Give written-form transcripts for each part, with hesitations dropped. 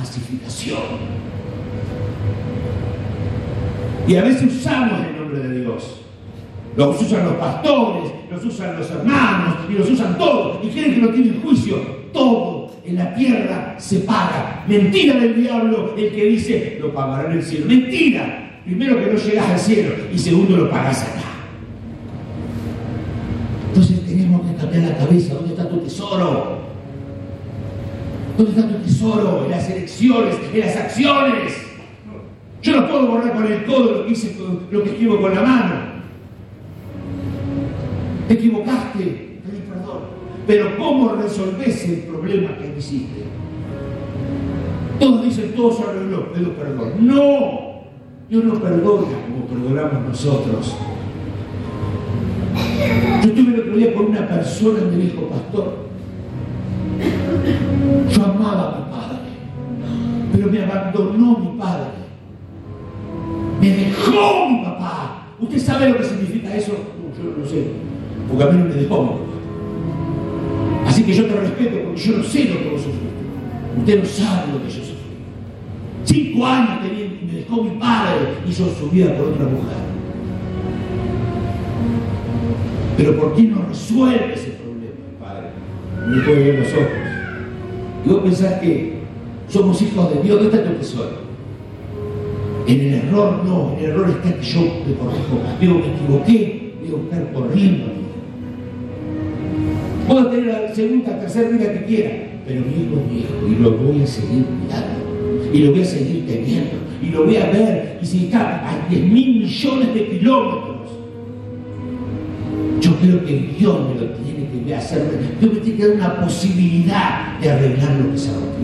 pacificación. Y a veces usamos el nombre de Dios. Los usan los pastores, los usan los hermanos y los usan todos. Y creen que no tienen juicio. Todo en la tierra se paga. Mentira del diablo el que dice lo pagará en el cielo. Mentira. Primero que no llegas al cielo y segundo lo pagás acá. Entonces tenemos que cambiar la cabeza. ¿Dónde está tu tesoro? ¿Dónde está tu tesoro? En las elecciones, en las acciones. Yo no puedo borrar con el codo lo que hice, lo que escribo con la mano. Te equivocaste, pedí perdón. Pero ¿cómo resolvés el problema que hiciste? Todos dicen, todo se arregló, pido perdón. ¡No! Dios no perdona como perdonamos nosotros. Yo estuve el otro día con una persona y me dijo, pastor, yo amaba a mi padre, pero me abandonó mi padre. Me dejó mi papá. ¿Usted sabe lo que significa eso? No, yo no sé, porque a mí no me dejó mi papá. Así que yo te respeto porque yo no sé lo que vos sufriste. Usted no sabe lo que yo sufrí. 5 años tenía y me dejó mi padre, hizo su vida por otra mujer. Pero ¿por qué no resuelve ese problema, padre? No puede ver los ojos. Y vos pensás que somos hijos de Dios. ¿Dónde está tu tesoro? En el error no, en el error está que yo me corrijo. Digo, me equivoqué, voy a buscar corriendo. Puedo tener la segunda, tercera vida que quiera, pero mi hijo es mi hijo y lo voy a seguir cuidando. Y lo voy a seguir teniendo. Y lo voy a ver. Y si está a 10.000 millones de kilómetros, yo creo que Dios me lo tiene que hacer. Dios me tiene que dar una posibilidad de arreglar lo que se rompió.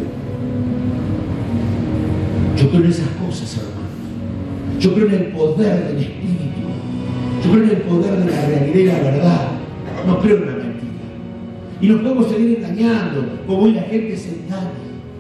Yo creo en esas cosas, hermanos. Yo creo en el poder del Espíritu. Yo creo en el poder de la realidad y la verdad. No creo en la mentira. Y nos podemos seguir engañando, como hoy la gente se engaña.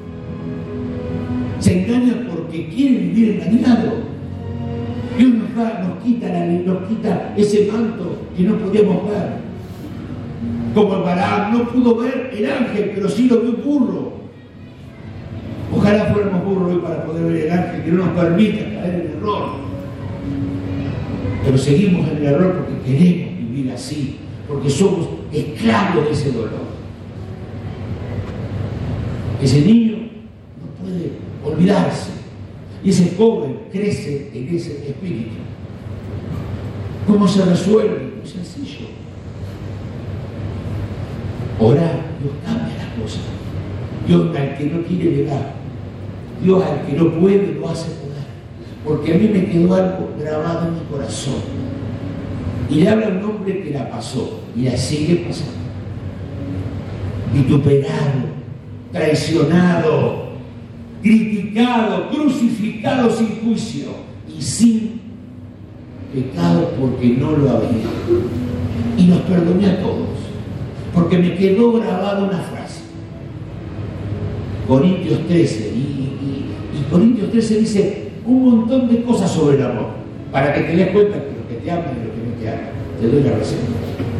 Se engaña porque quiere vivir engañado. Dios nos quita ese manto que no podíamos ver. Como el Balaam no pudo ver el ángel, pero sí lo vio un burro. Ojalá fuéramos burros hoy para poder ver el ángel, que no nos permita caer en el error. Pero seguimos en el error porque queremos vivir así, porque somos esclavos de ese dolor. Ese niño no puede olvidarse. Y ese joven crece en ese espíritu. ¿Cómo se resuelve? Muy sencillo. Orar, Dios cambia las cosas. Dios al que no quiere llegar, Dios al que no puede lo hace poder. Porque a mí me quedó algo grabado en mi corazón. Y le habla a un hombre que la pasó y la sigue pasando. Vituperado, traicionado, criticado, crucificado sin juicio y sin pecado porque no lo había. Y nos perdoné a todos, porque me quedó grabada una frase. Corintios 13, y Corintios 13 dice un montón de cosas sobre el amor, para que te des cuenta que lo que te aman y lo que no te aman. Te doy la receta.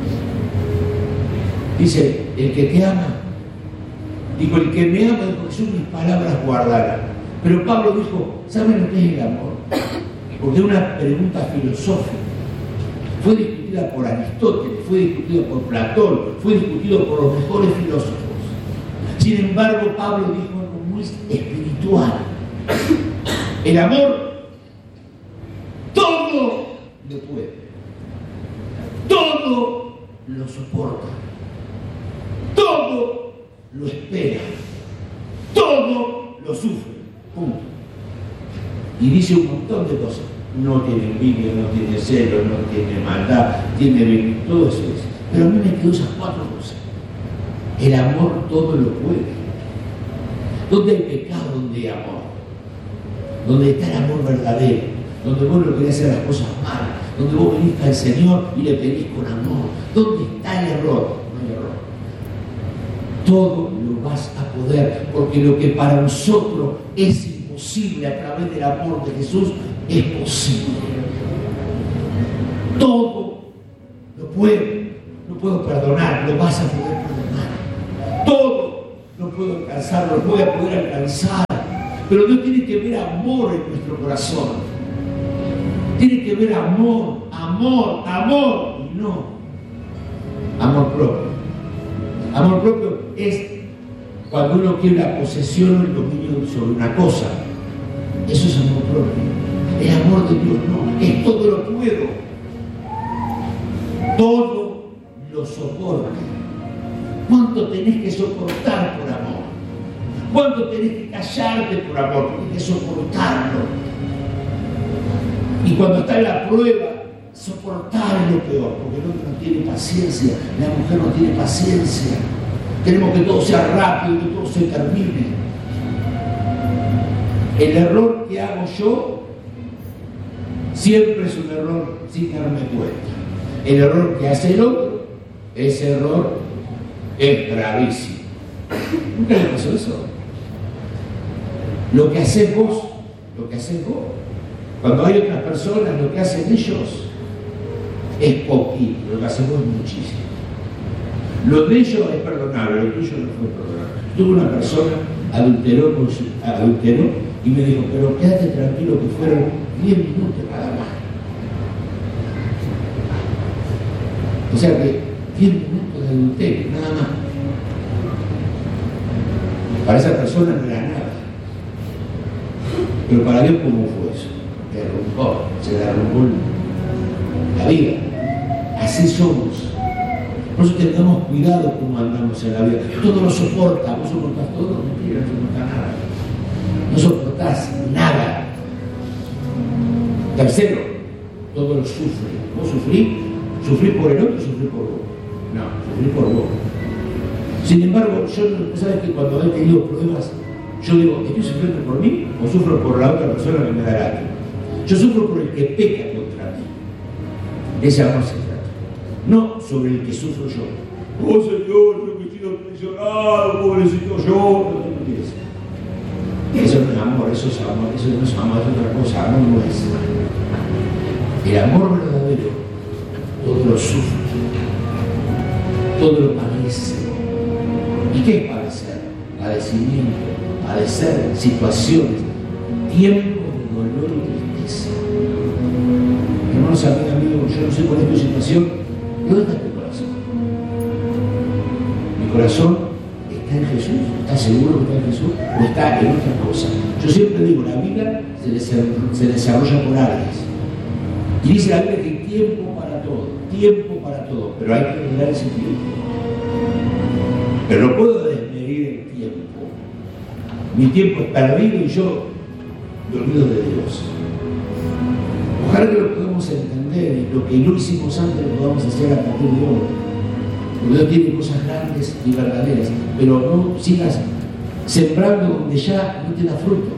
Dice, el que te ama, dijo, el que me ama, porque son mis palabras guardadas. Pero Pablo dijo, ¿saben lo que es el amor? Porque es una pregunta filosófica. Fue discutida por Aristóteles, fue discutida por Platón, fue discutido por los mejores filósofos. Sin embargo, Pablo dijo algo muy espiritual. El amor todo lo puede, todo lo soporta, todo lo espera, todo lo sufre. Punto. Y dice un montón de cosas. No tiene envidia, no tiene celo, no tiene maldad, tiene virtud, todo eso es. Pero a mí me quedó esas 4 cosas. El amor todo lo puede. ¿Dónde hay pecado? Donde hay amor. Donde está el amor verdadero. Donde vos no querés hacer las cosas mal. Donde vos venís al Señor y le pedís con amor. ¿Dónde está el error? No hay error. Todo lo vas a poder, porque lo que para nosotros es imposible a través del amor de Jesús es posible. Todo lo puedo. No puedo perdonar, lo vas a poder perdonar. Todo lo puedo alcanzar, lo voy a poder alcanzar. Pero Dios tiene que ver amor en nuestro corazón. Tiene que ver amor, amor, amor, y no amor propio. Amor propio es cuando uno quiere la posesión o el dominio sobre una cosa. Eso es amor propio. El amor de Dios no, es todo lo puedo. Todo lo soporto. ¿Cuánto tenés que soportar por amor? ¿Cuánto tenés que callarte por amor? Tenés que soportarlo. Y cuando está en la prueba, soportar lo peor, porque el hombre no tiene paciencia, la mujer no tiene paciencia. Queremos que todo sea rápido, que todo se termine. El error que hago yo siempre es un error sin darme cuenta. El error que hace el otro, ese error es gravísimo. ¿Nunca le pasó eso? Lo que haces vos, cuando hay otras personas, lo que hacen ellos es poquito, lo que hacemos es muchísimo. Lo de ellos es perdonable, lo tuyo no fue perdonable. Tuve una persona, adulteró y me dijo, pero quédate tranquilo que fueron 10 minutos nada más. O sea que 10 minutos de adulterio, nada más. Para esa persona no era nada. Pero para Dios, ¿cómo fue eso? Se derrumbó la vida. Así somos. Por eso tengamos cuidado cómo andamos en la vida. Todo lo soporta. ¿Vos soportás todo? Mentira, no soportás nada. No soportás nada. Tercero, todo lo sufre. ¿Vos sufrís? ¿Sufrís por el otro o sufrís por vos? No, sufrís por vos. Sin embargo, yo, ¿sabes que cuando he tenido pruebas, yo digo, ¿estoy sufriendo por mí o sufro por la otra persona que me da lástima? Yo sufro por el que peca contra mí. Ese amor se trata. No sobre el que sufro yo. Oh Señor, yo que he sido traicionado, pobrecito yo. No tienes. Eso no es amor, eso es amor, eso no es amor, es otra cosa. Amor no es. El amor verdadero todo lo sufre, todo lo padece. ¿Y qué es padecer? Padecimiento, padecer situaciones, tiempo de dolor y tristeza. Hermanos, amigos, yo no sé cuál es tu situación. ¿Dónde está tu corazón? Mi corazón está en Jesús. ¿Estás seguro que está en Jesús? ¿O está en otra cosa? Yo siempre digo, la vida se desarrolla por áreas. Y dice la Biblia que hay tiempo para todo, pero hay que lograr ese tiempo. Pero no puedo desmedir el tiempo. Mi tiempo es perdido y yo me olvido de Dios. Ojalá que lo podamos entender y lo que no hicimos antes lo podamos hacer a partir de hoy. Porque Dios tiene cosas grandes y verdaderas, pero no sigas sembrando donde ya no te da fruto.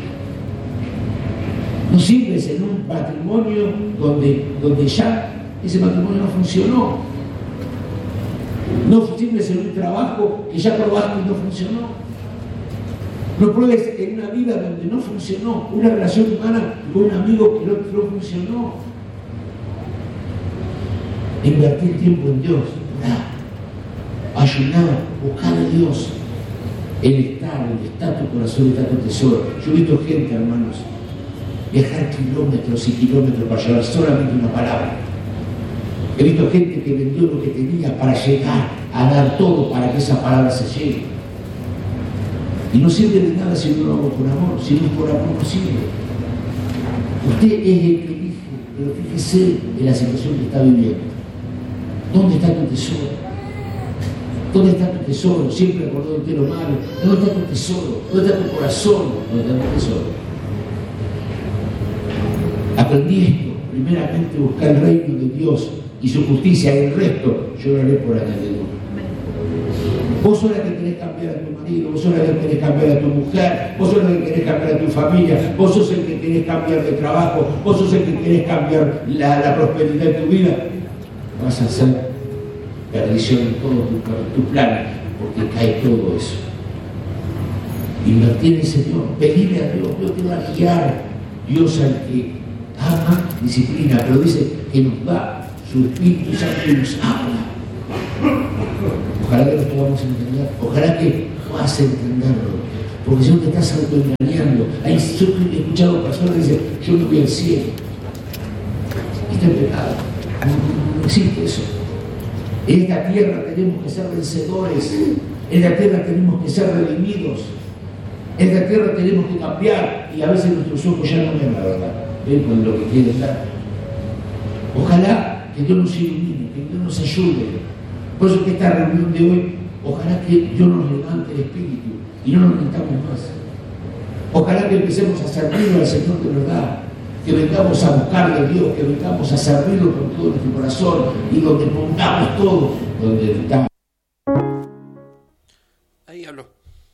No sirves en un matrimonio donde ya ese matrimonio no funcionó. No sirves en un trabajo que ya probaste y no funcionó. No pruebes en una vida donde no funcionó, una relación humana con un amigo que no funcionó. Invertir tiempo en Dios, orar, ayunar, buscar a Dios. Él está tu corazón, está tu tesoro. Yo he visto gente, hermanos, viajar kilómetros y kilómetros para llevar solamente una palabra. He visto gente que vendió lo que tenía para llegar a dar todo para que esa palabra se llegue. Y no sirve de nada si no lo hago con amor. Si no es por amor, no sirve. Usted es el que elige, pero fíjese en la situación que está viviendo. ¿Dónde está tu tesoro? ¿Dónde está tu tesoro? Siempre acordándote lo malo. ¿Dónde está tu tesoro? ¿Dónde está tu corazón? ¿Dónde está tu tesoro? Aprendí esto. Primeramente buscar el reino de Dios y su justicia, y el resto yo lo haré por añadidura. Vos sos la que querés cambiar a tu marido, vos sos la que querés cambiar a tu mujer, vos sos la que querés cambiar a tu familia, vos sos el que querés cambiar de trabajo, vos sos el que querés cambiar la prosperidad de tu vida. Vas a hacer perdición en todos tus planes, porque cae todo eso. Invertir en el Señor, pedirle a Dios, Dios te va a guiar. Dios al que ama, disciplina, pero dice que nos da su Espíritu Santo y nos habla. Ojalá que lo podamos entender, ojalá que puedas entenderlo, porque si no te estás autoengañando, Yo he escuchado personas que dicen, yo no voy al cielo. Está en pecado. No existe eso. En esta tierra tenemos que ser vencedores. En esta tierra tenemos que ser redimidos. En esta tierra tenemos que cambiar. Y a veces nuestros ojos ya no ven la verdad. Ven con lo que quieren dar. Ojalá que Dios nos ilumine, que Dios nos ayude. Por eso que esta reunión de hoy, ojalá que Dios nos levante el espíritu y no nos mentamos más. Ojalá que empecemos a servirlo al Señor de verdad, que vengamos a buscarle a Dios, que vengamos a servirlo con todo nuestro corazón y donde pongamos todo, donde estamos. Ahí habló.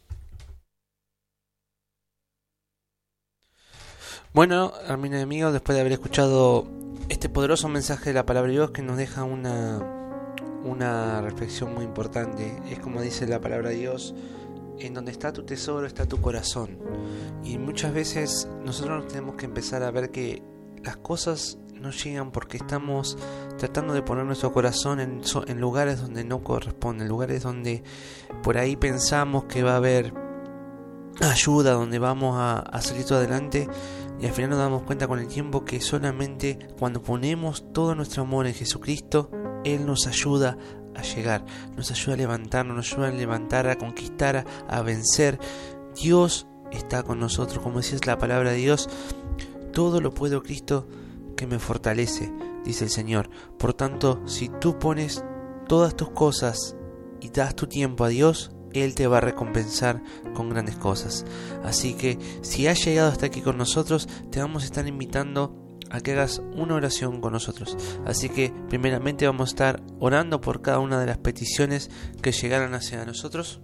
Bueno, amigos, después de haber escuchado este poderoso mensaje de la palabra de Dios que nos deja una reflexión muy importante. Es como dice la palabra de Dios: en donde está tu tesoro está tu corazón. Y muchas veces nosotros tenemos que empezar a ver que las cosas no llegan porque estamos tratando de poner nuestro corazón en lugares donde no corresponden, lugares donde por ahí pensamos que va a haber ayuda, donde vamos a salir todo adelante, y al final nos damos cuenta con el tiempo que solamente cuando ponemos todo nuestro amor en Jesucristo, Él nos ayuda a llegar, nos ayuda a levantarnos, nos ayuda a levantar, a conquistar, a vencer. Dios está con nosotros, como decía la palabra de Dios: todo lo puedo Cristo que me fortalece, dice el Señor. Por tanto, si tú pones todas tus cosas y das tu tiempo a Dios, Él te va a recompensar con grandes cosas. Así que si has llegado hasta aquí con nosotros, te vamos a estar invitando a que hagas una oración con nosotros. Así que primeramente vamos a estar orando por cada una de las peticiones que llegaran hacia nosotros.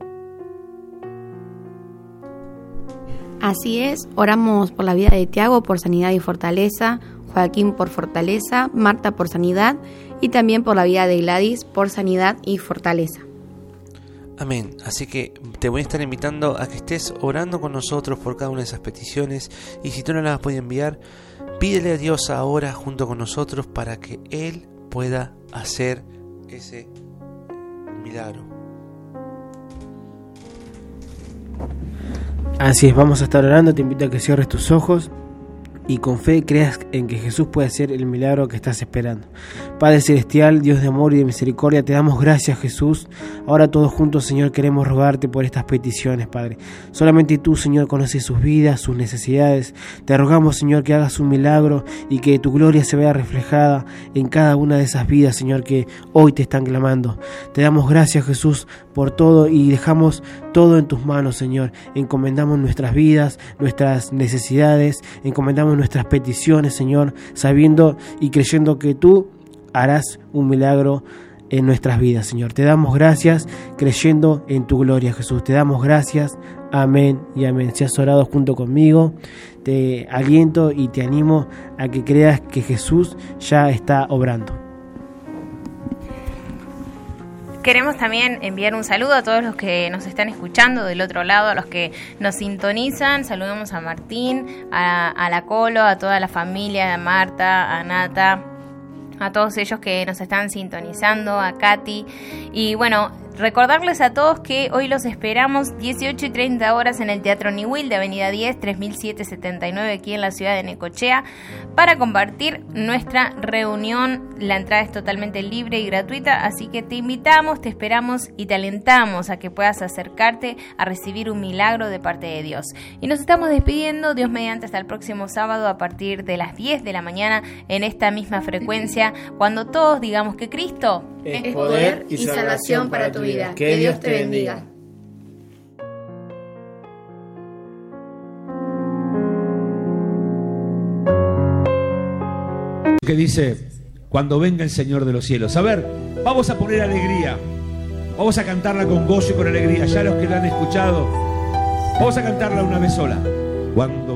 Así es, oramos por la vida de Tiago por sanidad y fortaleza, Joaquín por fortaleza, Marta por sanidad y también por la vida de Gladys por sanidad y fortaleza. Amén. Así que te voy a estar invitando a que estés orando con nosotros por cada una de esas peticiones, y si tú no las has podido enviar, pídele a Dios ahora junto con nosotros para que Él pueda hacer ese milagro. Así es, vamos a estar orando. Te invito a que cierres tus ojos y con fe creas en que Jesús puede hacer el milagro que estás esperando. Padre Celestial, Dios de amor y de misericordia, te damos gracias, Jesús. Ahora todos juntos, Señor, queremos rogarte por estas peticiones, Padre. Solamente tú, Señor, conoces sus vidas, sus necesidades. Te rogamos, Señor, que hagas un milagro y que tu gloria se vea reflejada en cada una de esas vidas, Señor, que hoy te están clamando. Te damos gracias, Jesús, por todo y dejamos todo en tus manos, Señor. Encomendamos nuestras vidas, nuestras necesidades, encomendamos nuestras peticiones, Señor, sabiendo y creyendo que tú harás un milagro en nuestras vidas, Señor. Te damos gracias creyendo en tu gloria, Jesús. Te damos gracias. Amén y amén. Si has orado junto conmigo, te aliento y te animo a que creas que Jesús ya está obrando. Queremos también enviar un saludo a todos los que nos están escuchando del otro lado, a los que nos sintonizan. Saludamos a Martín, a la Colo, a toda la familia, a Marta, a Nata, a todos ellos que nos están sintonizando, a Katy. Y bueno, recordarles a todos que hoy los esperamos 18:30 horas en el Teatro Niwil de Avenida 10, 3779, aquí en la ciudad de Necochea, para compartir nuestra reunión. La entrada es totalmente libre y gratuita, así que te invitamos, te esperamos y te alentamos a que puedas acercarte a recibir un milagro de parte de Dios. Y nos estamos despidiendo, Dios mediante, hasta el próximo sábado a partir de las 10 de la mañana en esta misma frecuencia, cuando todos digamos que Cristo es poder y salvación para tu vida. Que Dios te bendiga. Que dice: cuando venga el Señor de los cielos. A ver, vamos a poner alegría. Vamos a cantarla con gozo y con alegría. Ya los que la han escuchado, vamos a cantarla una vez sola. Cuando